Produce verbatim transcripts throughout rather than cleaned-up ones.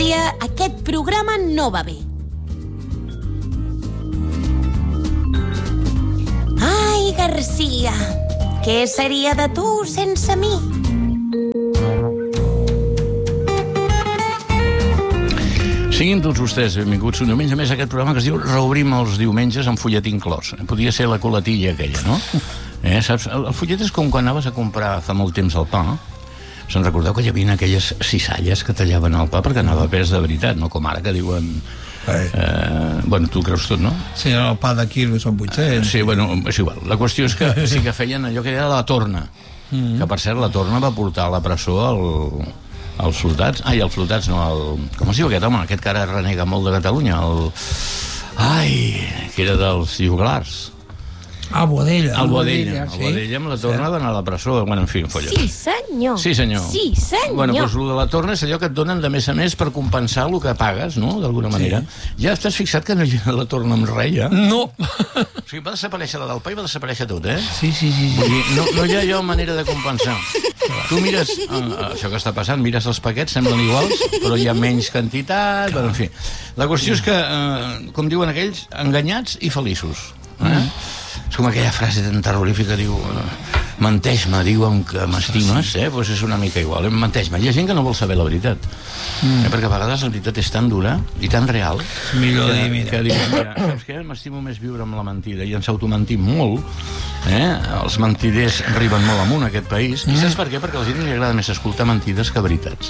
Garcia, aquest programa no va bé. Ai, Garcia, què seria de tu sense mi? Siguin tots vostès benvinguts un diumenge més a aquest programa que es diu Reobrim els diumenges amb fullet inclòs. Podia ser la coletilla aquella, no? Eh, saps? El, el fullet és com quan anaves a comprar fa molt temps el pa. Se'n recordeu que hi havia aquelles cisalles que tallaven el pa perquè anava pes de veritat, no com ara que diuen... Eh, bueno, tu creus tot, no? Sí, el pa de quilo són vuit-cents. Sí, bueno, és igual. La qüestió és que sí que feien allò que era la torna, mm. que per cert la torna va portar a la presó el... els flotats, ai, els flotats no, el... com es diu aquest home, aquest que ara renega molt de Catalunya, el... ai, que era dels juglars. Ah, Boadella. El Boadella, el Boadella amb la torna va anar a la presó, bueno, en fi, en folla. Sí, senyor. Sí, senyor. Sí, senyor. Bueno, doncs el de la torna és allò que et donen de més a més per compensar el que pagues, no?, d'alguna manera. Sí. Ja t'has fixat que no hi ha la torna amb res, ja? No. O sigui, va desaparèixer la del pa i va desaparèixer tot, eh? Sí, sí, sí. Vull dir, no, no hi ha allò manera de compensar. Tu mires, uh, això que està passant, mires els paquets, semblen iguals, però hi ha menys quantitat, però, en fi. La qüestió és que, uh, com diuen aquells, enganyats i feliços. Eh? Mm. És com aquella frase tan terrorífica, diu, menteix-me, diuen que m'estimes, eh? Pues és una mica igual, eh? Menteix-me. Hi ha gent que no vol saber la veritat, mm. eh? perquè a vegades la veritat és tan dura i tan real millor que, dir, mira. que diuen, mira, saps què? M'estimo més viure amb la mentida, i ens automentim molt, eh? Els mentiders arriben molt amunt a aquest país, mm. i saps per què? Perquè a la gent li agrada més escoltar mentides que veritats.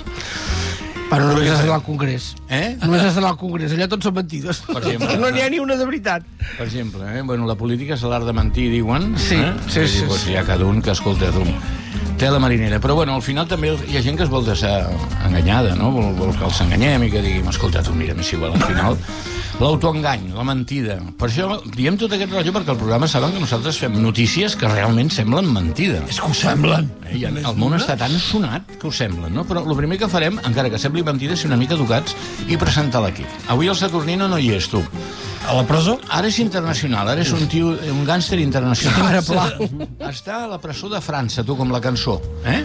Però només has d'anar al Congrés. Eh? Només has d'anar al Congrés, allà tots són mentides. Per exemple. No n'hi ha ni una de veritat. Per exemple, eh? Bueno, la política és l'art de mentir, diuen. Sí, eh? sí, sí, dir, pues, sí. hi ha cada un que escolta tu. Tela marinera. Però, bueno, al final també hi ha gent que es vol deixar enganyada, no? Vol, vol que els enganyem i que diguin, escolta, tu, mira, m'és igual, al final... L'autoengany, la mentida. Per això diem tot aquest rotllo perquè el programa saben que nosaltres fem notícies que realment semblen mentida. És que ho semblen. Eh, el món està tan sonat que ho semblen, no? Però el primer que farem, encara que sembli mentida, és ser una mica educats i presentar l'equip. Avui el Saturnino no hi és, tu. A la presó? Ara és internacional, ara és un tio, un gàngster internacional. Ara, pla. Està a la presó de França, tu, com la cançó. Eh?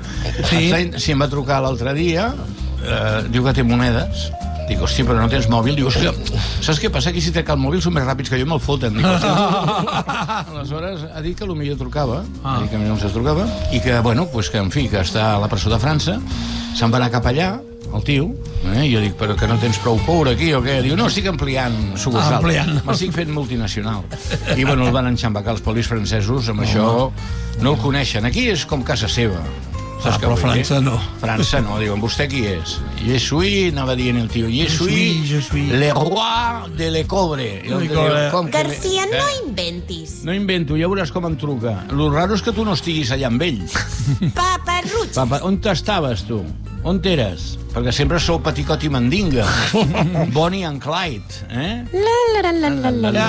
Sí. Està, si em va trucar l'altre dia, eh, diu que té monedes. Dic, hòstia, però no tens mòbil? Diu, hòstia, saps què passa? Aquí si trec el mòbil són més ràpids que jo, me'l foten. Dic, aleshores, ha dit que potser trucava, ah. ha dit que potser trucava, i que, bueno, pues que, en fi, que està a la presó de França, se'n va anar cap allà, el tio, eh? I jo dic, però que no tens prou coure aquí o què? Diu, no, estic ampliant sucursal. Ah, ampliant. M'estic fent multinacional. I, bueno, el van enxambacar els polis francesos, amb oh. això no el coneixen. Aquí és com casa seva. Ah, però França no. França no, diuen, vostè qui és? Je suis, anava dient el tio, je suis, je suis le roi de le cobre. Le cobre. Com que Garcia, le... no inventis. No invento, ja veuràs com em truca. Lo raro és que tu no estiguis allà amb ell. Paparrutxes. Papa, on t'estaves, tu? On t'eres? Perquè sempre sou Peticot i Mandinga. Bonnie and Clyde, eh? La la la la la la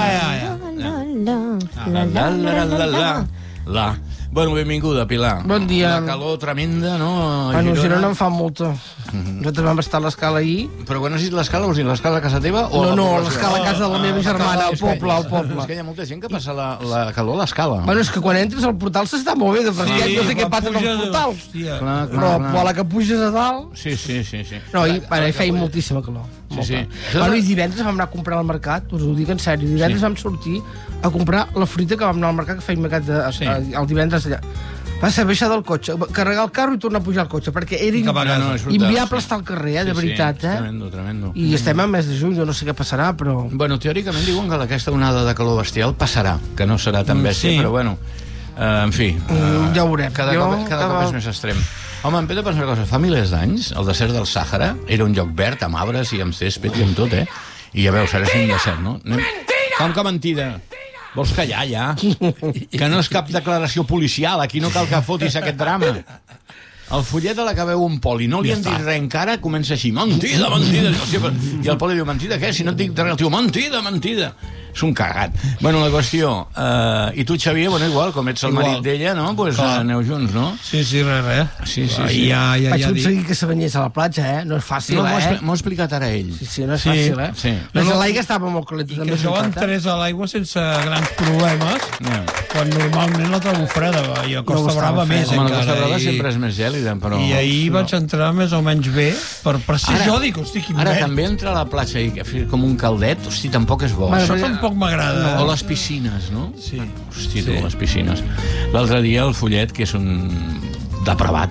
la la la la la la. Bueno, benvinguda, Pilar. Bon dia. La calor tremenda, no? Bueno, a Girona en fa molta. Nosaltres vam estar a l'escala ahir. Però quan has dit l'escala, vols dir l'escala a casa teva? O no, la no, població? l'escala a casa de la meva germana, al poble, al poble. És que hi ha molta gent que passa la, la calor a l'escala. Bueno, és que quan entres al portal s'està molt bé de fresquet, Sí, no sé què passa amb els portals. Clar, clar, Però clar. a la que puges a dalt... Sí, sí, sí. sí. No, i bueno, hi feia moltíssima calor. Sí, sí. Bueno, i divendres vam anar a comprar al mercat, us ho dic en sèrio, divendres Sí. vam sortir a comprar la fruita que vam anar al mercat, que feim mercat de, Sí. a, el divendres allà. Va ser baixar del cotxe, carregar el carro i tornar a pujar al cotxe, perquè era Cap a casa. No, és brutal, inviable sí. estar al carrer, eh, de Sí, veritat, sí, eh? tremendo, tremendo. I estem al mes de juny, jo no sé què passarà, però... Bueno, teòricament diuen que aquesta onada de calor bestial passarà, que no serà tan bèstia, Sí. però bueno, eh, en fi... Mm, eh, ja ho veurem. Cada, Jo, cop, cada cada- cop és més extrem. Home, em ve de pensar una cosa, fa milers d'anys, el desert del Sàhara era un lloc verd, amb arbres i amb césped i amb tot, eh? I ja veus, ara és un desert, no? Mentida! Com que mentida? Vols callar, ja? Que no és cap declaració policial, aquí no cal que fotis aquest drama. El fullet a la que veu un poli, no li han dit res encara, comença així, mentida, mentida. I el poli diu, mentida què? Si no et dic res, el tio, mentida, mentida. és un cagat. Bueno, la qüestió, uh, i tu, Xavier, bueno, igual, com ets el igual. marit d'ella, no? Pues uh, aneu junts, no? Sí, sí, res, res. Sí, sí, sí. Ja, ja, Vaig ja aconseguir que se banyés a la platja, eh? No és fàcil, no, eh? M'ho ha explicat ara ell. Sí, sí, no és Sí. fàcil, eh? Sí. No, no, l'aigua estava molt calenta. I que jo entrés a l'aigua sense grans problemes, No. quan normalment la trobo freda, i a Costa No, Brava estava més Home, la encara. Costa Brava i... sempre és més gèlida, però... I ahir no. vaig entrar més o menys bé, per, per si Ara- jo dic, hosti, quin Ara net. també entrar a la platja i fer com un caldet, hosti, tampoc és bo. Bueno, Això però- tampoc m'agrada. O les piscines, no? Sí. Hosti, tu, Sí. les piscines. L'altre dia el Follet, que és un depravat,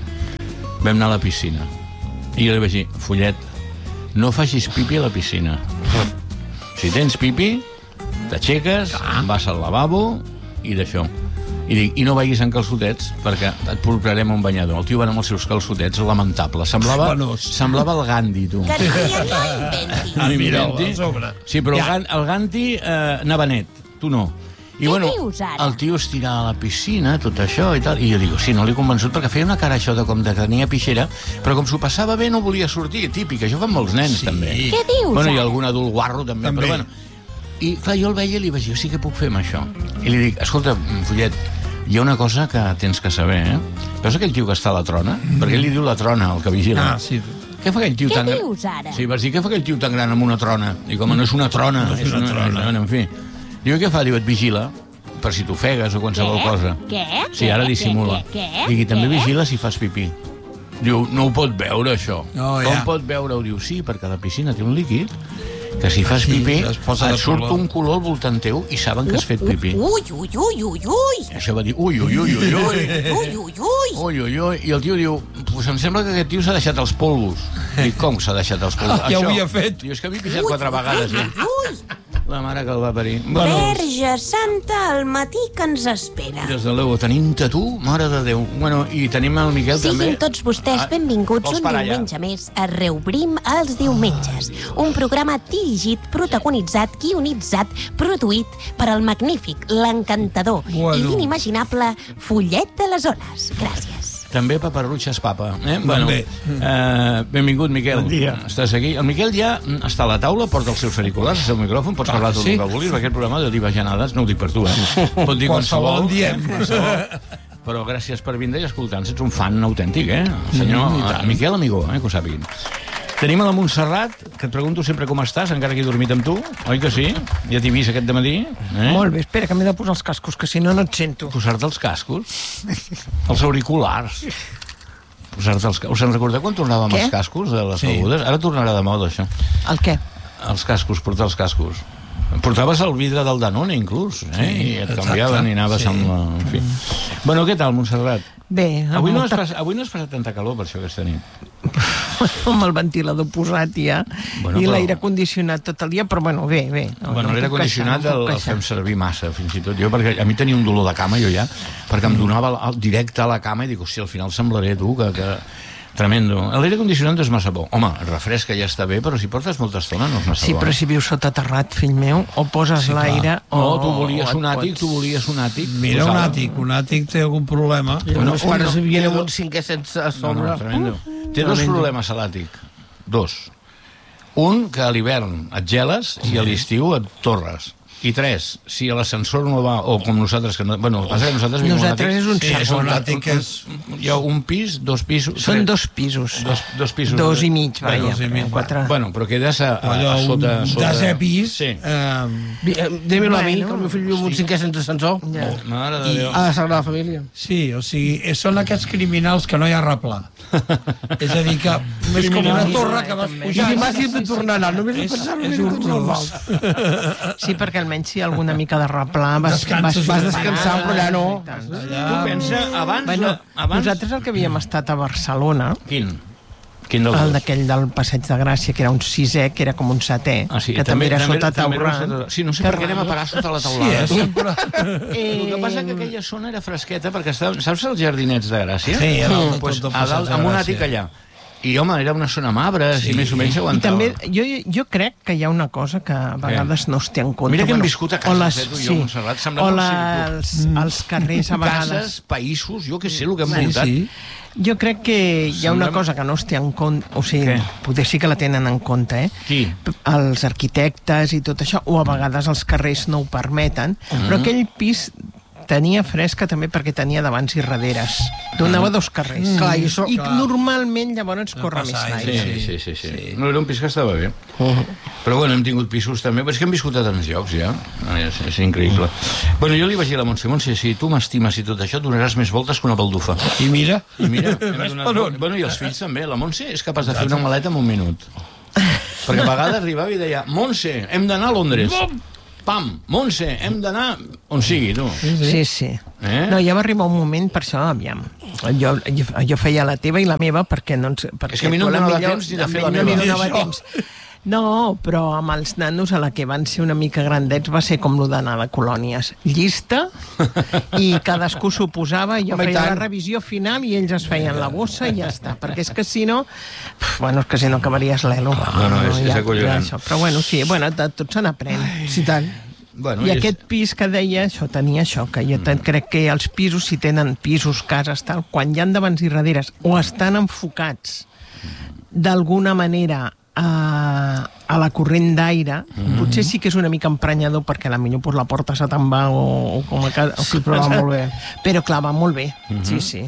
vam anar a la piscina. I jo li vaig dir, Follet, no facis pipi a la piscina. Si tens pipi, t'aixeques, vas al lavabo i d'això. I dic, i no vagis en calçotets perquè et portarem un banyador. El tio va anar amb els seus calçotets, lamentable. Semblava, Penós. semblava el Gandhi, tu. García, no inventis. No Mira'l, inventi. a sobre. Sí, però Ja. el, Gan- el Gandhi eh, anava net, tu no. I Què bueno, dius, ara? el tio es tirava a la piscina, tot això i tal, i jo dic, sí, no l'he convençut perquè feia una cara això de com de que tenia pixera, però com s'ho passava bé no volia sortir, típic, això fan molts nens, Sí. també. Què dius, Bueno, i ara? algun adult guarro, també, També. però bueno. I clar, jo el veia i li vaig dir, sí que puc fer amb això. I li dic, escolta, Follet, hi ha una cosa que tens que saber, eh? Veus aquell tio que està a la trona? Mm. Perquè ell li diu la trona, el que vigila. Ah, sí. Què fa aquell tio Què tan gran? dius, ara? Sí, vas dir, què fa aquell tio tan gran amb una trona? I com no és una trona. No és una trona. No, en fi. Diu, què fa? Diu, et vigila per si t'ofegues o qualsevol Què? cosa. Què? Sí, ara Què? dissimula. Què? Què? Digui, també Què? vigila si fas pipí. Diu, no ho pot veure, això. No, Com ja. pot veure-ho? Diu, sí, perquè la piscina té un líquid que si fas Sí, pipí es posa de et surt color. un color al voltant teu i saben que has fet pipí. Ui, ui, ui, ui, ui. Això va dir, ui, ui, ui, ui, ui. Ui, ui, ui. Ui, ui, ui. I el tio diu, pues em sembla que aquest tio s'ha deixat els polvos. Dic, com s'ha deixat els polvos? Ja ho havia fet. Diu, és que havia pixat quatre vegades. Ja. Ui, La mare que el va parir. Verge Santa, al matí que ens espera. Des de l'Evo, tenim-te tu, mare de Déu. Bueno, i tenim el Miquel també. Siguin tots vostès Ah, benvinguts vols un parar diumenge més a Reobrim els diumenges. Un programa dirigit, protagonitzat, guionitzat, produït per al magnífic, l'encantador Bueno. i l'inimaginable Follet de les Ones. Gràcies. També paparrutxes papa. Eh? Bueno, També. eh, benvingut, Miquel. Bon dia. Estàs aquí. El Miquel ja està a la taula, porta els seus auriculars, el seu micròfon, pots parlar tot sí. el que vulguis, perquè aquest programa de dir bajanades, no ho dic per tu, eh? Pot dir Qualsevol en diem. Qualsevol. Però gràcies per vindre i escoltar-nos. Ets un fan autèntic, eh? El senyor mm, Miquel Amigó, eh? Que ho sàpiguin. Tenim a la Montserrat, que et pregunto sempre com estàs, encara que he dormit amb tu, oi que sí? Ja t'he vist aquest dematí. Eh? Molt bé, espera, que m'he de posar els cascos, que si no no et sento. Posar-te els cascos, els auriculars. Posar-te els cascos. Us en recordeu quan tornàvem Què? els cascos de les Sí. begudes? Ara tornarà de moda, això. El què? Els cascos, portar els cascos. Portaves el vidre del Danone, inclús, eh? Sí, I et exacte. canviaven i anaves Sí. amb la... En fi. Bueno, què tal, Montserrat? Bé, amb, Avui no, has molta... pas... Avui no has passat tanta calor per això aquesta nit. amb el ventilador posat ja, Bueno, i però- l'aire condicionat tot el dia, però bueno, bé, bé. No, Bueno, no l'aire puc queixar, condicionat no el, puc el queixar. fem servir massa, fins i tot jo, perquè a mi tenia un dolor de cama, jo ja, perquè em donava el, el directe a la cama i dic, hòstia, al final semblaré, tu, que... que... Tremendo. L'aire condicionat és massa bo. Home, refresca ja està bé, però si portes molta estona no és massa Sí, bo. però si vius sota terrat, fill meu, o poses Sí, clar. l'aire o... No, tu volies o et un àtic, pots- tu volies un àtic. Mira, un Posava- àtic, un àtic té algun problema. I Bueno, els meus pares un- vivien amb un- un cinquè sense a No, sobre. no, tremendo. Té dos problemes a l'àtic. Dos. Un, que a l'hivern et geles i a l'estiu et torres. I tres, si a l'ascensor no va, o com nosaltres, que no, bueno, el que passa que nosaltres vivim en Nosaltres és un Sí, és un àtic que és... Hi ha un pis, dos pisos... Són tres- dos pisos. Dos, dos pisos. Dos i mig, Bueno, vaja. dos i mig, quatre... Bueno, però quedes a, a, Allò, a sota... un sota... desè pis... Sí. Eh, Vi- eh, Déu-me-lo a mi, Bueno, que el meu fill viu amb un cinquè sense ascensor. Ja. Mare de Déu. A la Sagrada Família. sí, o sigui, eh, són aquests criminals que no hi ha replà. És a dir, que és com una torre que vas I pujant. dimarts hi hem de tornar a anar, només de És- pensar-ho és és horrorós. normal. Sí, perquè almenys si hi ha alguna mica de replà vas, Descanses vas, una vas descansar, però allà no. I tant. Allà... Tu pensa, abans... Bueno, abans... nosaltres el que havíem estat a Barcelona, Quin? Quin dels el dos? d'aquell del Passeig de Gràcia, que era un sisè, que era com un setè, Ah, sí, que també, era sota també era taurà. sota- Sí, no sé per què anem a parar sota la Sí, taulada. eh, sempre... El que passa que aquella zona era fresqueta perquè estava, saps els jardinets de Gràcia? Sí, a dalt de pues, tot el a dalt, Passeig de amb un Gràcia. àtic allà. I, home, era una zona amb arbres sí. i més o menys I aguantava. també, jo, jo crec que hi ha una cosa que a vegades no es té en compte. Mira que hem Bueno, viscut a o cases, les- eh, tu i jo, sí. Montserrat, O semblava un la, els, els carrers a vegades. Cases, països, jo que sé el que hem Sí, muntat. sí. Jo crec que hi ha una Semblem- cosa que no es té en compte, o sigui, Què? potser sí que la tenen en compte, eh? Qui? Els arquitectes i tot això, o a vegades els carrers no ho permeten, Mm. però aquell pis tenia fresca també perquè tenia davants i darreres. Donava dos carrers. Mm. Clar, i això- I clar. normalment llavors corre passa més aire. l'aire. Sí, sí, sí, sí, sí. No, era un pis que estava bé. Però bueno, hem tingut pisos també. És que hem viscut a tants llocs, ja. És, és increïble. Bueno, jo li vaig dir a la Montse, Montse, si tu m'estimes i tot això, donaràs més voltes que una baldufa. I mira, I mira, hem ves donat... per on. Bueno, i els fills també. La Montse és capaç de fer una maleta en un minut. Perquè a vegades arribava i deia, Montse, hem d'anar a Londres. Pam, Montse, hem d'anar on sigui, tu. Sí, sí. Eh? No, ja va arribar un moment, per això, aviam. Jo, jo, jo feia la teva i la meva perquè no ens... Perquè És que a mi no tu em la donava millor- temps ni de a fer mi la no meva. li donava Això. temps. No, però amb els nanos a la que van ser una mica grandets va ser com lo d'anar de colònies. Llista, i cadascú s'ho posava, jo Home, i feia la tant. revisió final i ells es feien la bossa i ja està. Perquè és que si no... uf, Bueno, és que si no acabaries l'elo. No, no, és- és acollonant. això. Però bueno, sí, bueno, de tot se n'aprèn. Sí, tant. Bueno, I és- aquest pis que deia, això tenia això, que jo ten, crec que els pisos, si tenen pisos, cases, tal, quan hi ha davants i darreres, o estan enfocats d'alguna manera a, a la corrent d'aire, mm. potser sí que és una mica emprenyador perquè a la millor pues, la porta se te'n va o, o com a casa... Sí, però va molt bé. Però clar, va molt bé, mm -hmm. sí, sí.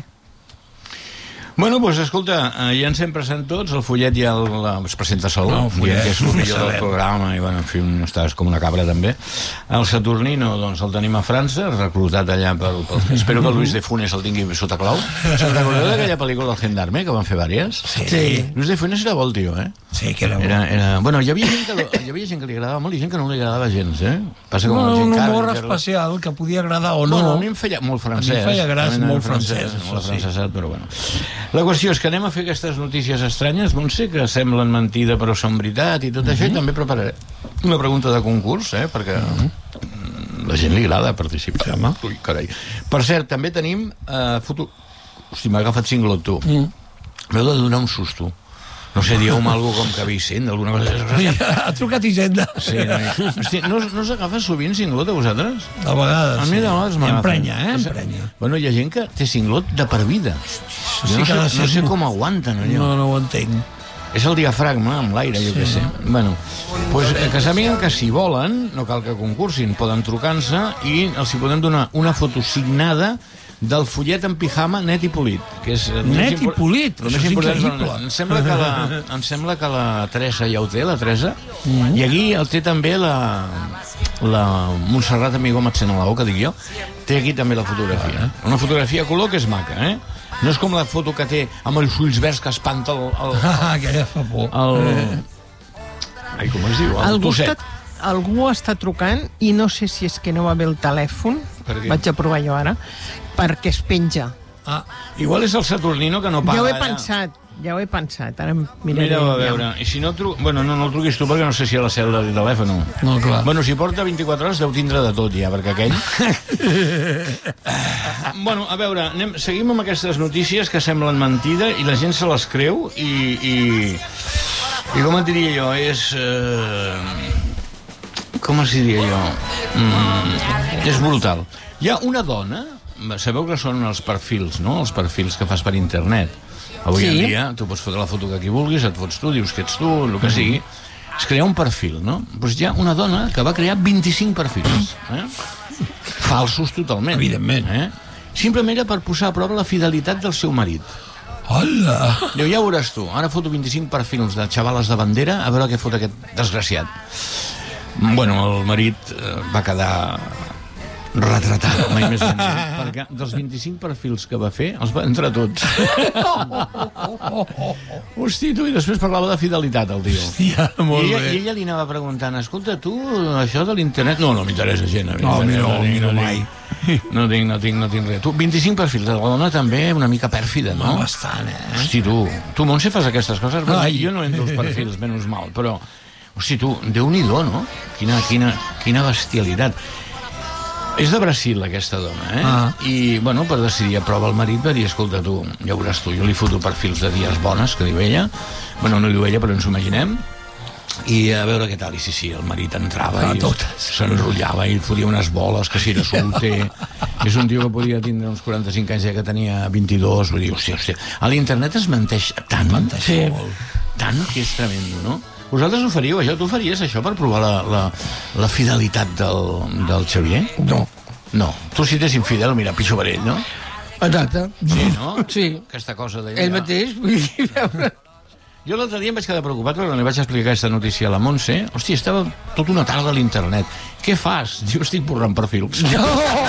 Bueno, doncs escolta, eh, ja ens hem present tots, el fullet ja el, la, es presenta sol, No, el fullet, que és el millor del sabem. programa, i bueno, en fi, estàs com una cabra també. El Saturnino, doncs el tenim a França, reclutat allà pel... pel espero que el Luis de Funes el tingui sota clau. Se'n recordeu d'aquella pel·lícula El Gendarme, que van fer vàries? Sí. Luis de Funes era bo el tio, eh? Sí, que era bo. Era, era... Bueno, hi havia, gent que, lo- hi havia gent que li agradava molt i gent que no li agradava gens, eh? Passa com No, el Jim un Carrey, humor que- especial que podia agradar o no. Bueno, a mi em feia molt francès. A mi feia gràcia, A mi em molt francès, francès, molt això sí. francesat, però bueno. La qüestió és que anem a fer aquestes notícies estranyes, Montse, que semblen mentida però són veritat i tot això, i també prepararé una pregunta de concurs, eh? Perquè mm, la gent li agrada participar. Sí, home. Ui, carai. Per cert, també tenim eh, foto... Hosti, m'ha agafat cinglot, tu. Mm. M'heu de donar un susto. No sé, dieu-me alguna cosa com que Vicent, alguna cosa... Ha trucat Hisenda. Sí, no, hosti, no, no us agafa sovint cinglot a vosaltres? A vegades, A mi de vegades m'agafa. Emprenya, eh? És- Emprenya. Bueno, hi ha gent que té cinglot de per vida. sí Jo no, que ha de sé, no ser- sé com aguanten allò. No, no ho entenc. És el diafragma amb l'aire, jo què sé. Bueno, pues, eh, que sàpiguen que si volen, no cal que concursin, poden trucar-se i els hi podem donar una foto signada del fullet en pijama net i polit. Que és, eh, Net més i impor- polit, però això més és important, increïble. em sembla que la, em sembla que la Teresa ja ho té, la Teresa, mm. i aquí el té també la, la Montserrat Amigó Matsenalao, que dic jo, té aquí també la fotografia. Una fotografia a color que és maca, eh? No és com la foto que té amb els ulls verds que espanta el... el, Ah, aquella fa por. el... Ai, com es diu? El Algú tosset. està, algú està trucant i no sé si és que no va bé el telèfon, Per què? vaig a provar jo ara, perquè es penja. Ah, Igual és el Saturnino que no paga. Ja ho he allà. pensat, ja ho he pensat. Ara em miraré. Mira, a aviam. veure, i si no tru... Bueno, no, no el truquis tu perquè no sé si a la cel·la de telèfon. no, clar. Bueno, si porta vint-i-quatre hores deu tindre de tot ja, perquè aquell... Bueno, a veure, anem, seguim amb aquestes notícies que semblen mentida i la gent se les creu i... i, i com et diria jo, és... Eh, com es diria jo? Mm, és brutal. Hi ha una dona, sabeu que són els perfils, no? Els perfils que fas per internet. Avui Sí. en dia tu pots fotre la foto que aquí vulguis, et fots tu, dius que ets tu, el que sigui. Es crea un perfil, no? Doncs hi ha una dona que va crear vint-i-cinc perfils. Eh? Falsos totalment. Evidentment. Eh? Simplement era per posar a prova la fidelitat del seu marit. Hola! Diu, ja ho veuràs tu, ara foto vint-i-cinc perfils de xavales de bandera a veure què fot aquest desgraciat. Bueno, el marit eh, va quedar retratat, mai més ben dit, perquè dels vint-i-cinc perfils que va fer, els va entrar tots. Hosti, tu, i després parlava de fidelitat, el tio. Hòstia, molt I ella, bé. I ella li anava preguntant, escolta, tu, això de l'internet... No, no m'interessa gent. A mi, No, a mi no, a mi tinc, no tinc. mai. No tinc, no tinc, no tinc res. Tu, vint-i-cinc perfils, la dona també una mica pèrfida, no? No, bastant, eh? Hosti, tu, tu, Montse, fas aquestes coses? Bueno, Ai. jo no entro als perfils, menys mal, però... Hosti, tu, Déu-n'hi-do, no? Quina, quina, quina bestialitat. És de Brasil, aquesta dona, eh? Ah. I, bueno, per decidir, aprova el marit, va dir, escolta, tu, ja veuràs tu, jo li foto perfils de dies bones, que diu ella. Bueno, no diu ella, però ens ho imaginem. I a veure què tal, i sí, sí, el marit entrava Ah, i totes. s'enrotllava i fotia unes boles, que si era solter. És un tio que podia tindre uns quaranta-cinc anys, ja que tenia vint-i-dos, vull dir, hòstia, hòstia. A l'internet es menteix tant, Sí. tant, que és tremendo, no? Vosaltres ho faríeu, això? Tu faries això per provar la, la, la fidelitat del, del Xavier? No. No. Tu si t'és infidel, mira, pitjor per ell, no? Exacte. Sí, no? Sí. Aquesta cosa de... Ell mateix, vull dir, veure... Jo l'altre dia em vaig quedar preocupat perquè li vaig explicar aquesta notícia a la Montse. Hòstia, estava tota una tarda a l'internet. Què fas? Diu, estic borrant perfils. No!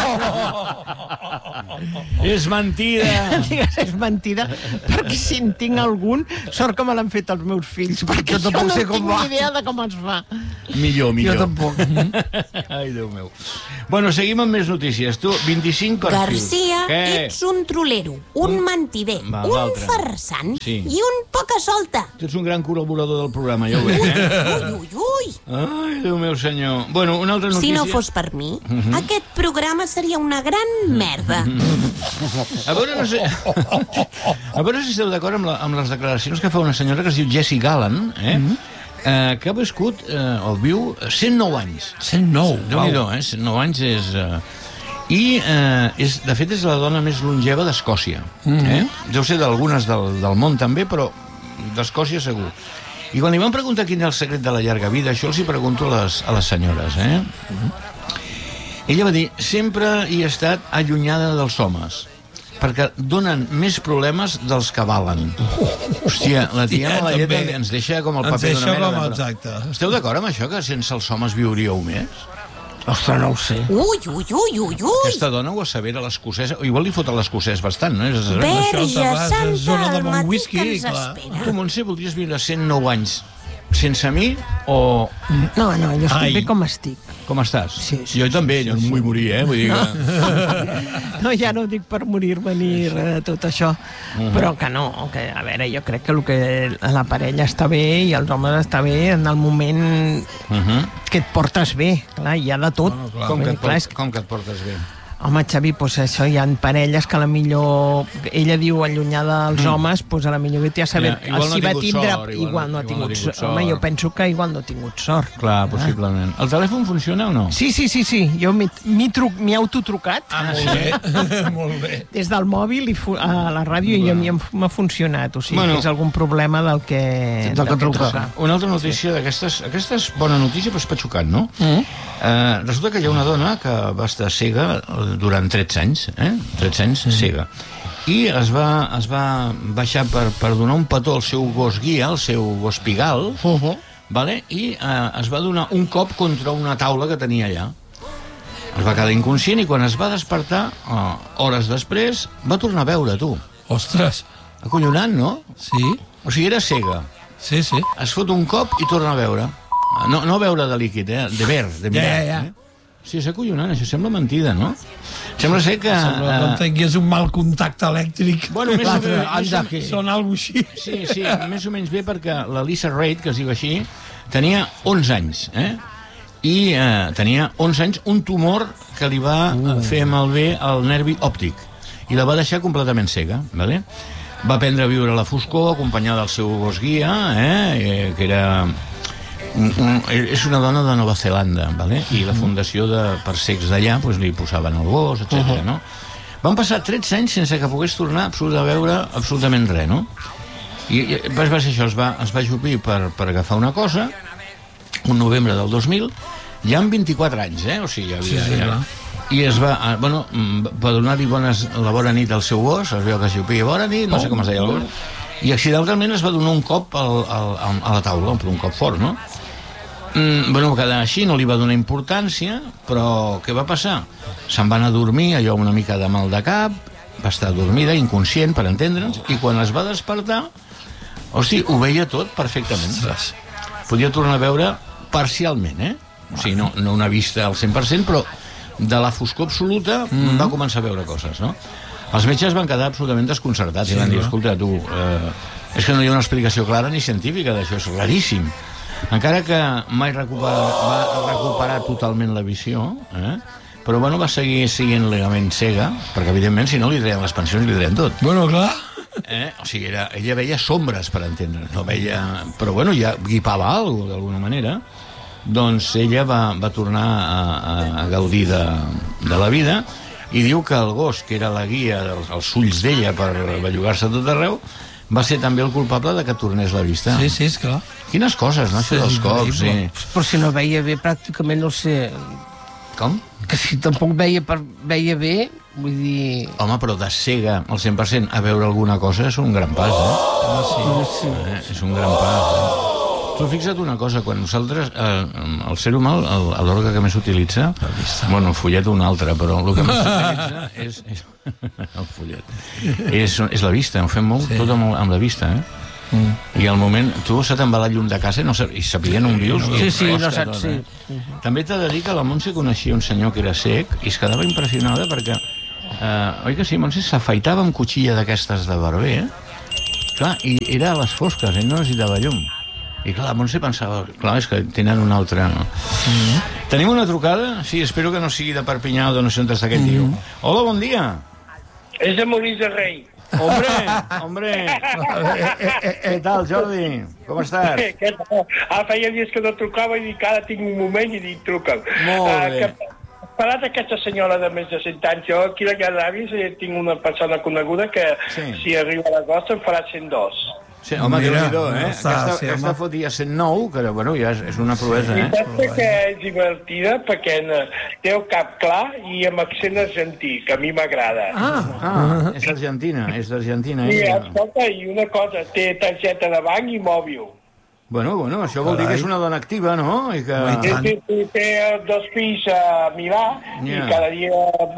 És mentida! Digues, és mentida, perquè si en tinc algun, sort que me l'han fet els meus fills, perquè Jo jo, tampoc no sé com tinc va. ni idea de com es fa. Millor, millor. Jo tampoc. Ai, Déu meu. Bueno, seguim amb més notícies. Tu, vint-i-cinc perfils. Garcia, Què? ets un trolero, un mentider, Va, un l'altre. farsant Sí. i un poca solta. Tu ets un gran col·laborador del programa, ja ho veig, eh? Ui, ui, ui. Ai, Déu meu senyor. Bueno, una altra notícia... Si no fos per mi, aquest programa seria una gran merda. A veure, no sé... A veure si esteu d'acord amb, la, amb les declaracions que fa una senyora que es diu Jessie Gallan, eh? eh que ha viscut, eh, o viu, cent nou anys. cent nou, Déu-n'hi-do, eh? cent nou anys és... Eh... I, eh, és, de fet, és la dona més longeva d'Escòcia. Eh? Deu ser d'algunes del, del món també, però d'Escòcia segur. I quan li van preguntar quin és el secret de la llarga vida, això els hi pregunto a les, a les senyores, eh? Ella va dir, sempre hi he estat allunyada dels homes, perquè donen més problemes dels que valen. Hòstia, la tia Ja, Malayeta també. ens deixa com el Ens paper deixa d'una mena com, de... exacte. Esteu d'acord amb això, que sense els homes viuríeu més? Ostres, no ho sé. Ui, ui, ui, ui, ui. Aquesta dona ho assevera a l'escocès, o igual li fot a l'escocès bastant, no? És, és, Verge Això te vas a santa, zona de el bon matí whisky, que ens clar. espera. Tu, Montse, voldries viure cent nou anys sense mi o... No, no, jo estic Ai. bé com estic. Com estàs? Sí, sí, jo també, jo no em vull morir, eh? Vull dir que... No, ja no dic per morir-me ni res de tot això, però que no, que, a veure, jo crec que el que la parella està bé i els homes està bé en el moment Uh -huh. que et portes bé, clar, hi ha de tot. Bueno, clar. com, Vull que dir, et clar, port, és que- com que et portes bé? Home, Xavi, doncs això, hi ha parelles que a la millor... Ella diu allunyada dels mm. homes, doncs a la millor vete a saber... Ja, igual no ha si va tingut tindre, sort, igual igual, no- no ha igual tingut, no ha tingut sort. Home, sort. jo penso que igual no ha tingut sort. Clar, possiblement. El telèfon funciona o no? Sí, sí, sí, sí. Jo m'hi m'hi truc- m'hi he autotrucat Ah, molt bé. Molt bé. des del mòbil i fu- a la ràdio i a mi em- m'ha funcionat. O sigui, Bueno. que és algun problema del que... Toca del que trucar. trucar. Una altra notícia d'aquestes... Aquesta és bona notícia, però és patxocant, no? Mm. Eh, resulta que hi ha una dona que va estar cega durant tretze anys, eh? tretze anys cega. I es va, es va baixar per, per donar un petó al seu gos guia, al seu gos pigal, Uh -huh. vale? I eh, es va donar un cop contra una taula que tenia allà. Es va quedar inconscient i quan es va despertar, eh, hores després, va tornar a veure, tu. Ostres, Acollonant, no? sí, O sigui, era cega. sí, sí. Es fot un cop i torna a veure. No, no veure de líquid, eh? De ver, de mirar. Ja, ja, ja. Eh? Sí, és acollonant, això sembla mentida, no? Sembla ser que... Sembla que eh, no tingués un mal contacte elèctric. Bueno, més o L'altre, menys... anda aquí. Són alguna així. Sí, sí, més o menys bé perquè la Lisa Reid, que es diu així, tenia onze anys, eh? I eh, tenia onze anys un tumor que li va uh. fer malbé el nervi òptic i la va deixar completament cega, ¿vale? Va aprendre a viure a la foscor acompanyada del seu gos guia, eh? eh que era... Un, un, és una dona de Nova Zelanda, ¿vale? I la fundació de, per cecs d'allà pues, li posaven el gos, etcètera. Uh -huh. No? Van passar tretze anys sense que pogués tornar a veure absolutament res, no? I, i va, va ser això, es va, es va ajupir per, per agafar una cosa, un novembre del dos mil, ja amb vint-i-quatre anys, eh? O sigui, ja havia... Sí, sí, ja, clar. i es va, eh, bueno, va donar-li bones, la bona nit al seu gos, es veu que s'ajupia bona nit, no sé com es deia el gos, i accidentalment es va donar un cop al, al, a la taula, però un cop fort, no? Mm, bueno, va quedar així, no li va donar importància, però què va passar? Se'n va anar a dormir, allò una mica de mal de cap, va estar dormida, inconscient, per entendre'ns, i quan es va despertar, hosti, ho veia tot perfectament. Ostres. Podia tornar a veure parcialment, eh? O sigui, no, no una vista al cent per cent, però de la foscor absoluta mm. va començar a veure coses, no? Els metges van quedar absolutament desconcertats, sí, i van dir, escolta, tu, eh, és que no hi ha una explicació clara ni científica d'això, és raríssim. Encara que mai recupera, va recuperar totalment la visió, eh? però bueno, va seguir siguent legament cega, perquè evidentment si no li treien les pensions li treien tot. Bueno, clar. Eh? O sigui, era, ella veia sombres, per entendre, no veia... Però bueno, ja guipava alguna cosa, d'alguna manera. Doncs ella va, va tornar a, a, a gaudir de, de la vida, i diu que el gos, que era la guia dels els ulls d'ella per bellugar-se tot arreu, va ser també el culpable de que tornés la vista. Sí, sí, esclar. Quines coses, no? Això dels cops, sí. Però si no veia bé, pràcticament, no sé... Com? Que si tampoc veia, per, veia bé, vull dir... Home, però de cega al cent per cent a veure alguna cosa és un gran pas, eh? Oh, sí. eh? És un gran pas, eh? Tu fixa't una cosa, quan nosaltres, eh, el ser humà, l'òrgan que més s'utilitza, bueno, el follet un altre, però el que més s'utilitza és, és el follet. És, és la vista, ho fem molt, sí. Tot amb, amb la vista, eh? Mm. I al moment, tu se te'n va la llum de casa i, no, i sapien un virus. Sí, sí, no saps, sí. Eh? També t'he de dir que la Montse coneixia un senyor que era cec i es quedava impressionada perquè, eh, oi que sí, Montse s'afaitava amb cuchilla d'aquestes de barber, eh? Clar, i era a les fosques, ell no necessitava llum. I clar, la Montse pensava, clar, és que tenen un altre... Mm. Tenim una trucada? Sí, espero que no sigui de Perpinyà o de no sé on està aquest tio. Mm. Hola, bon dia. És de Molins de Rei. Hombre, hombre. Què tal, Jordi? Com estàs? Què tal? Ah, feia dies que no trucava i dic, ara tinc un moment i dic, truca'm. Molt bé. Uh, Parat aquesta senyora de més de cent anys, jo aquí a Garravis tinc una persona coneguda que sí. Si arriba a l'agost em farà cent dos. Sí, home, Déu-n'hi-do, eh? Està, aquesta, sí, aquesta fotia cent nou, que bueno, ja és, és una proesa, eh? I saps que és divertida perquè té el cap clar i amb accent argentí, que a mi m'agrada. Ah, ah, és argentina, és d'Argentina. Sí, eh? escolta, i una cosa, té targeta de banc i mòbil. Bueno, bueno, això vol dir que és una dona activa, no? I que... Sí, sí, sí, té dos fills a Milà yeah. I cada dia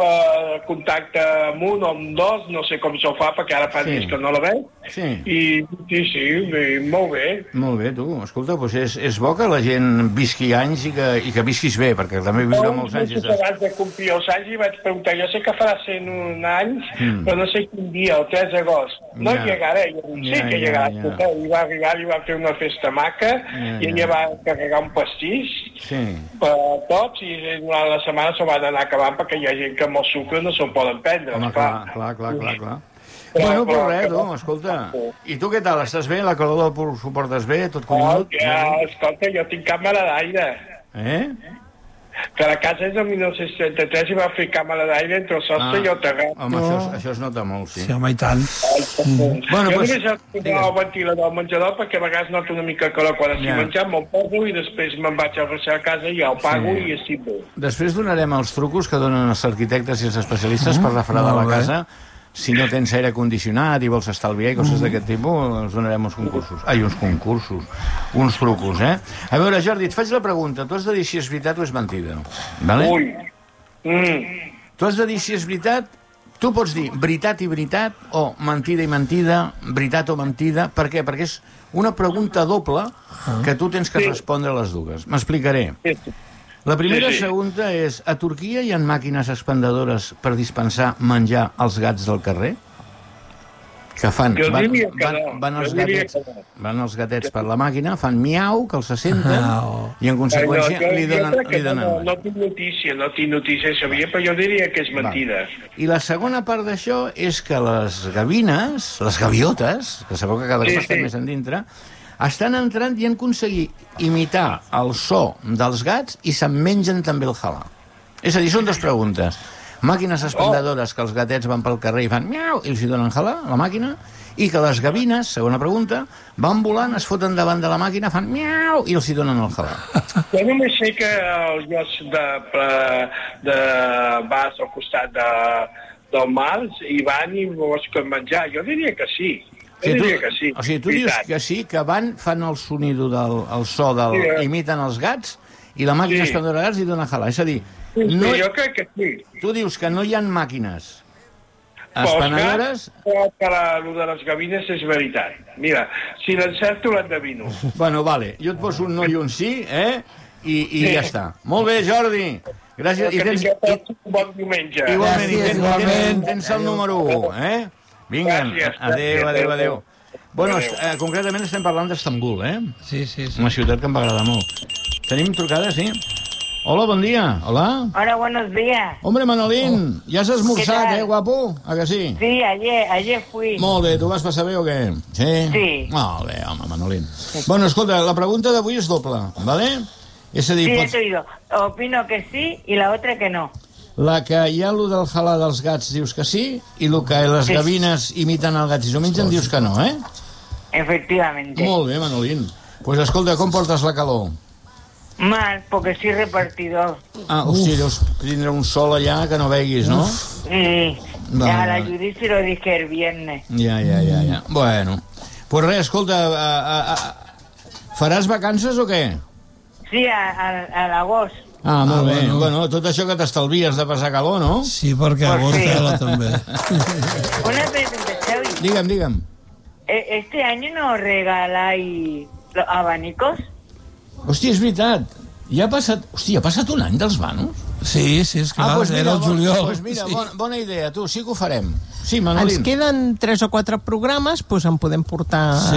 uh, contacta amb un o amb dos, no sé com s'ho fa perquè ara fa sí. Dies que no la veig. Sí. I sí, sí, bé, molt bé. Molt bé, tu. Escolta, doncs és, és bo que la gent visqui anys i que, i que visquis bé, perquè també viure molts anys... No, abans de complir els anys i vaig preguntar, jo sé que farà cent un anys, mm. però no sé quin dia, el tres d'agost. No yeah. Llegaré, jo no sé yeah, que llegarà. Yeah, yeah. I va arribar i va fer una festa maca yeah, i ella yeah. va carregar un pastís sí. Per tots i durant la setmana s'ho van anar acabant perquè hi ha gent que amb el sucre no se'l poden prendre. Home, clar, clar, clar, clar, clar. Però, bueno, però res, tu, escolta. I tu què tal? Estàs bé? La calor ho portes bé? Tot conegut? Oh, ja, escolta, jo tinc càmera d'aire. Eh? Que la casa és de mil nou-cents trenta-tres i va fer càmera d'aire entre el sostre ah, i el terrat. Home, no. això, això es nota molt, sí. Sí, home, i tant. Mm. Bueno, jo pues, només he posat el ventilador al menjador perquè a vegades noto una mica calor quan estic yeah. menjant, me'l poso i després me'n vaig a recer a casa i ja el pago sí. I estic bé. Després donarem els trucos que donen els arquitectes i els especialistes mm. per refredar la casa. Si no tens aire condicionat i vols estalviar i coses mm. d'aquest tipus, els donarem uns concursos. Ai, uns concursos. Uns trucos, eh? A veure, Jordi, et faig la pregunta. Tu has de dir si és veritat o és mentida. Vale? Ui. Mm. Tu has de dir si és veritat. Tu pots dir veritat i veritat o mentida i mentida, veritat o mentida. Per què? Perquè és una pregunta doble que tu tens que sí. Respondre a les dues. M'explicaré. Sí. La primera sí, sí. Pregunta és, a Turquia hi ha màquines expendedores per dispensar menjar als gats del carrer? Que fan... Jo van, diria que van, no. Van els, gatets, no. van els gatets per la màquina, fan miau, que els se senten, oh. I en conseqüència no, jo, li donen... Li donen no, no tinc notícia, no tinc notícia, sabia, però jo diria que és mentida. Va. I la segona part d'això és que les gavines, les gaviotes, que sabeu que cada cop sí, estan sí. Més endintre, estan entrant i han aconseguit imitar el so dels gats i se'n mengen també el halà. És a dir, són dues preguntes. Màquines expendedores que els gatets van pel carrer i fan miau i els hi donen halà, la màquina, i que les gavines, segona pregunta, van volant, es foten davant de la màquina, fan miau i els hi donen el halà. Jo només sé que el lloc de, de vas al costat de, del mar i van i busquen menjar. Jo diria que sí. Sí, tu, que sí, o sigui, tu dius que sí, que van, fan el sonido del el so del... Sí, eh? Imiten els gats i la màquina sí. Expendedora de gats i dona halà. És a dir... Sí, no, jo crec que sí. Tu dius que no hi ha màquines expendedores... Però que la, el de les gavines és veritat. Mira, si l'encerto l'endevino. Bueno, vale, jo et poso un no i un sí, eh? I, i sí. Ja està. Molt bé, Jordi. Gràcies. I tens, i, bon diumenge. Igualment, i tens, tens, tens el número u, eh? Vinga, adéu, adéu, adéu. Bueno, eh, concretament estem parlant d'Estambul, eh? Sí, sí, sí. Una ciutat que em va agradar molt. Tenim trucada, sí? Hola, bon dia. Hola. Hola, buenos días. Hombre, Manolín, ya has esmorzat, eh, guapo? ¿A que sí? Sí, ayer, ayer fui. Molt bé, tu vas passar bé o què? Sí? Sí. Molt bé, home, Manolín. Bueno, escolta, la pregunta d'avui és doble, ¿vale? És a dir, Sí, he pots... oído. Opino que sí y la otra que no. La que hi ha lo del halà dels gats dius que sí, i el que les Sí. gavines imiten el gat i s'ho mengen dius que no, eh? Efectivamente. Molt bé, Manolín. Doncs pues escolta, com portes la calor? Mal, porque soy repartidor. Ah, hòstia, deus tindre un sol allà que no veguis, no? Sí. Vale, Ya a la vale. Judith se lo dije el viernes. Ja, ja, ja, ja. Bueno, pues res, escolta, a, a, a, faràs vacances o què? Sí, a, a, a l'agost. Ah, molt Ah, bé. bueno. Bueno, tot això que t'estalvies de passar calor, no? Sí, perquè a Pues vos sí. tela, també. Una pregunta, Xavi. Digue'm, digue'm. ¿E- ¿Este año nos regaláis los abanicos? Hòstia, és veritat. Ja ha passat... Hòstia, ha passat un any dels vanos? Sí, sí, esclar, pues era el bon- juliol. Pues mira, sí. bona, bona idea, tu, sí que ho farem. Sí, Ens Manolín. queden tres o quatre programes, doncs en podem portar... Sí.